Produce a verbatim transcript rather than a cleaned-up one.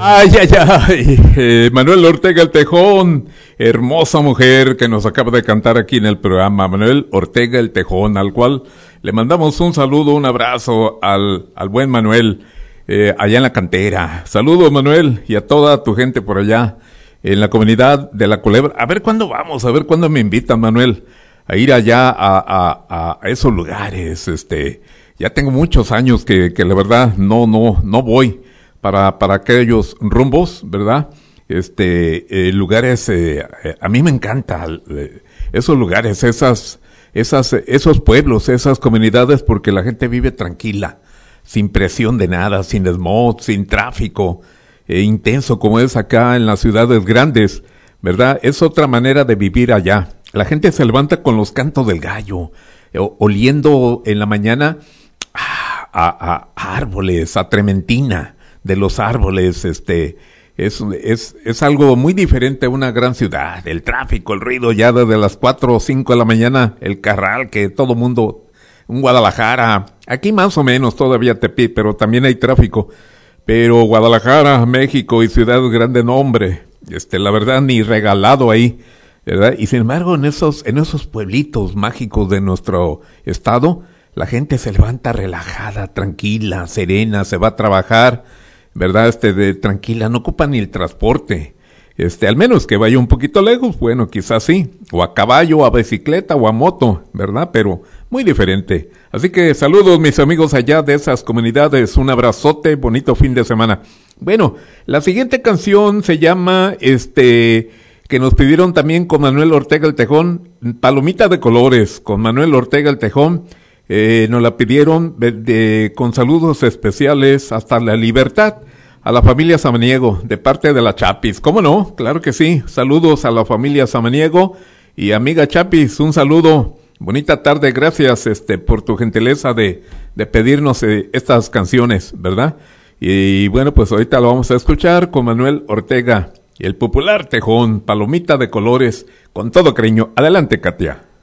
Ay, ay, ay, eh, Manuel Ortega el Tejón, hermosa mujer que nos acaba de cantar aquí en el programa, Manuel Ortega el Tejón, al cual le mandamos un saludo, un abrazo al, al buen Manuel, eh, allá en la cantera. Saludos, Manuel, y a toda tu gente por allá, en la comunidad de La Culebra. A ver cuándo vamos, a ver cuándo me invitan, Manuel, a ir allá a, a, a esos lugares. Este, ya tengo muchos años que, que la verdad no, no, no voy para, para aquellos rumbos, ¿verdad? Este, eh, lugares, eh, eh, a mí me encanta eh, esos lugares, esas, esas, esos pueblos, esas comunidades, porque la gente vive tranquila, sin presión de nada, sin smog, sin tráfico eh, intenso como es acá en las ciudades grandes, ¿verdad? Es otra manera de vivir allá. La gente se levanta con los cantos del gallo, eh, oliendo en la mañana a, a, a árboles, a trementina de los árboles. Este, es, es, es algo muy diferente a una gran ciudad. El tráfico, el ruido ya desde las cuatro o cinco de la mañana, el carral que todo mundo, un Guadalajara, aquí más o menos todavía Tepic, pero también hay tráfico. Pero Guadalajara, México y ciudades grandes, no hombre, este, la verdad ni regalado ahí, ¿verdad? Y sin embargo en esos, en esos pueblitos mágicos de nuestro estado, la gente se levanta relajada, tranquila, serena, se va a trabajar, ¿verdad? Este, de tranquila, no ocupa ni el transporte. Este, al menos que vaya un poquito lejos, bueno, quizás sí, o a caballo, a bicicleta, o a moto, ¿verdad? Pero muy diferente. Así que saludos mis amigos allá de esas comunidades, un abrazote, bonito fin de semana. Bueno, la siguiente canción se llama, este, que nos pidieron también con Manuel Ortega el Tejón, Palomita de Colores, con Manuel Ortega el Tejón. Eh, nos la pidieron de, de, con saludos especiales hasta la Libertad, a la familia Samaniego, de parte de la Chapis. ¿Cómo no? Claro que sí. Saludos a la familia Samaniego y amiga Chapis, un saludo. Bonita tarde, gracias este por tu gentileza de, de pedirnos eh, estas canciones, ¿verdad? Y, y bueno, pues ahorita lo vamos a escuchar con Manuel Ortega y el popular Tejón, Palomita de Colores, con todo cariño. Adelante, Katia.